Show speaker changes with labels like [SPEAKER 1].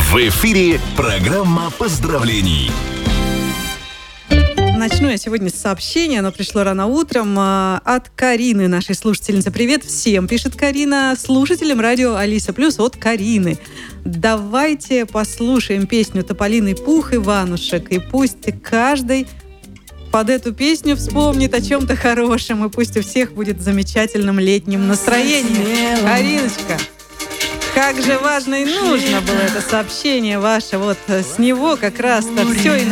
[SPEAKER 1] В эфире программа поздравлений.
[SPEAKER 2] Начну я сегодня с сообщения. Оно пришло рано утром от Карины, нашей слушательницы. Привет всем, пишет Карина, слушателям радио Алиса Плюс от Карины. Давайте послушаем песню «Тополиный пух» Иванушек. И пусть каждый под эту песню вспомнит о чем-то хорошем. И пусть у всех будет замечательным летним настроением. Кариночка, как же важно и нужно было это сообщение ваше. Вот с него как раз-то все и